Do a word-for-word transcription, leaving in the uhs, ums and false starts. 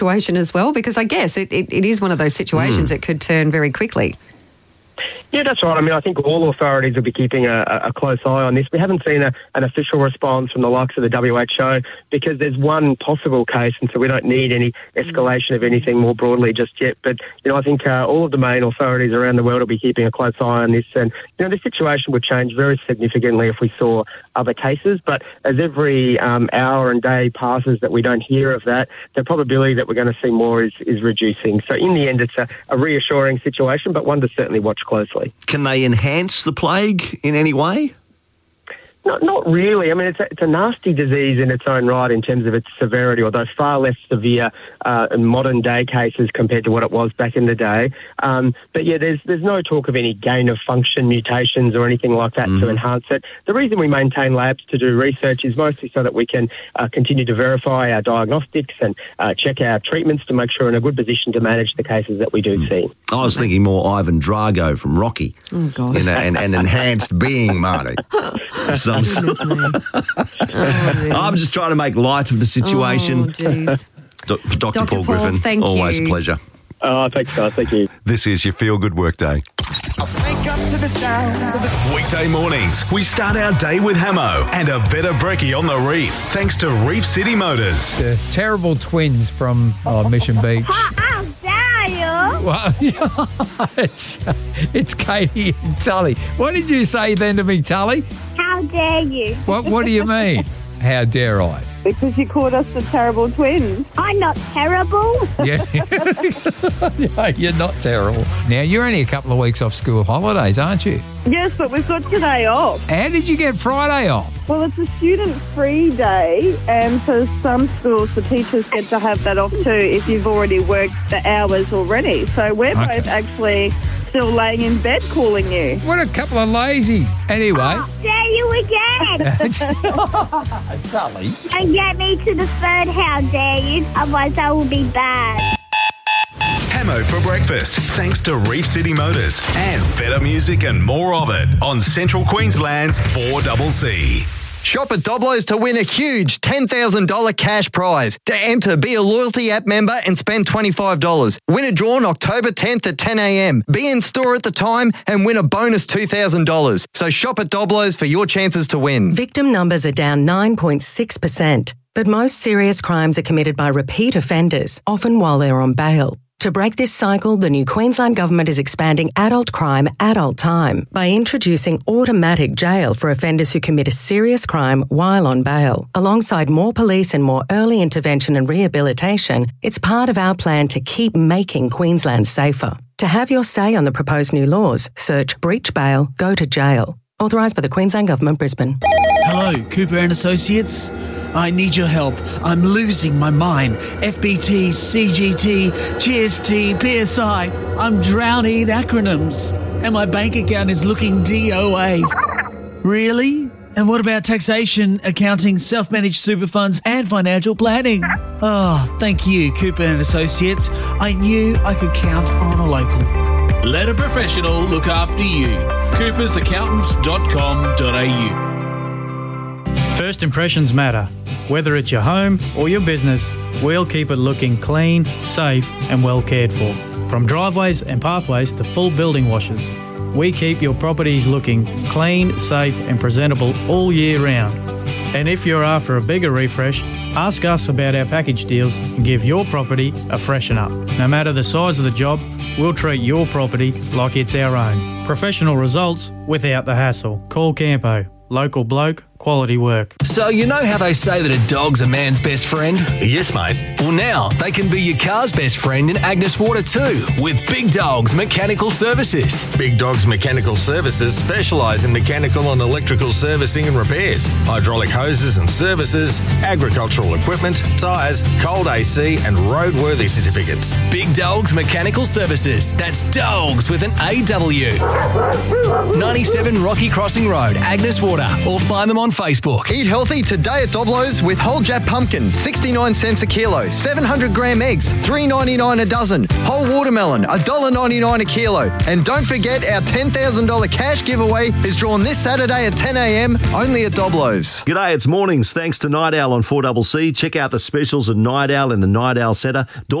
situation as well? Because I guess it, it, it is one of those situations Mm. that could turn very quickly. Yeah, that's right. I mean, I think all authorities will be keeping a, a close eye on this. We haven't seen a, an official response from the likes of the W H O because there's one possible case, and so we don't need any escalation of anything more broadly just yet. But, you know, I think uh, all of the main authorities around the world will be keeping a close eye on this. And, you know, the situation would change very significantly if we saw other cases. But as every um, hour and day passes that we don't hear of that, the probability that we're going to see more is, is reducing. So in the end, it's a, a reassuring situation, but one to certainly watch closely. Can they enhance the plague in any way? Not, not really. I mean, it's a, it's a nasty disease in its own right in terms of its severity, although far less severe uh, in modern-day cases compared to what it was back in the day. Um, but, yeah, there's there's no talk of any gain-of-function mutations or anything like that mm-hmm. to enhance it. The reason we maintain labs to do research is mostly so that we can uh, continue to verify our diagnostics and uh, check our treatments to make sure we're in a good position to manage the cases that we do mm. see. I was thinking more Ivan Drago from Rocky. Oh, God. You know, and an enhanced being, Marty. Some oh, I'm just trying to make light of the situation. Oh, jeez. Do- Doctor Doctor Paul, Paul, Griffin, thank always you. a pleasure. Oh, thanks, guys. Thank you. This is your Feel Good Workday. Wake up to the sounds of the Weekday mornings, we start our day with Hamo and a Veta Brekkie on the Reef, thanks to Reef City Motors. The terrible twins from oh, Mission Beach. How dare you? Well, it's, it's Katie and Tully. What did you say then to me, Tully? How dare you? What What do you mean? How dare I? Because you called us the terrible twins. I'm not terrible. Yeah. No, you're not terrible. Now, you're only a couple of weeks off school holidays, aren't you? Yes, but we've got today off. How did you get Friday off? Well, it's a student-free day, and for some schools, the teachers get to have that off too if you've already worked the hours already. So we're Okay. both actually still laying in bed calling you. What a couple of lazy. Anyway. How dare you again? Tully. And get me to the third how dare you, otherwise I will be bad. Hamo for breakfast, thanks to Reef City Motors and better music and more of it on Central Queensland's four C C. Shop at Doblo's to win a huge ten thousand dollars cash prize. To enter, be a loyalty app member and spend twenty-five dollars. Win a draw on October tenth at ten a.m. Be in store at the time and win a bonus two thousand dollars. So shop at Doblo's for your chances to win. Victim numbers are down nine point six percent, but most serious crimes are committed by repeat offenders, often while they're on bail. To break this cycle, the new Queensland Government is expanding adult crime, adult time by introducing automatic jail for offenders who commit a serious crime while on bail. Alongside more police and more early intervention and rehabilitation, it's part of our plan to keep making Queensland safer. To have your say on the proposed new laws, search breach bail, go to jail. Authorised by the Queensland Government, Brisbane. Hello, Cooper and Associates. I need your help. I'm losing my mind. F B T, C G T, G S T, P S I. I'm drowning in acronyms. And my bank account is looking D O A. Really? And what about taxation, accounting, self-managed super funds and financial planning? Oh, thank you, Cooper and Associates. I knew I could count on a local. Let a professional look after you. coopers accountants dot com dot a u. First impressions matter. Whether it's your home or your business, we'll keep it looking clean, safe and well cared for. From driveways and pathways to full building washes, we keep your properties looking clean, safe and presentable all year round. And if you're after a bigger refresh, ask us about our package deals and give your property a freshen up. No matter the size of the job, we'll treat your property like it's our own. Professional results without the hassle. Call Campo. Local bloke, quality work. So you know how they say that a dog's a man's best friend? Yes, mate. Well, now they can be your car's best friend in Agnes Water too, with Big Dogs Mechanical Services. Big Dogs Mechanical Services specialise in mechanical and electrical servicing and repairs, hydraulic hoses and services, agricultural equipment, tyres, cold A C and roadworthy certificates. Big Dogs Mechanical Services. That's dogs with an A W. ninety-seven Rocky Crossing Road, Agnes Water, or find them on on Facebook. Eat healthy today at Doblo's with whole Jap pumpkin, sixty-nine cents a kilo. seven hundred gram eggs, three ninety-nine a dozen. Whole watermelon, one dollar ninety-nine a kilo. And don't forget our ten thousand dollars cash giveaway is drawn this Saturday at ten a.m. only at Doblo's. G'day, it's mornings. Thanks to Night Owl on four C C. Check out the specials at Night Owl in the Night Owl Centre.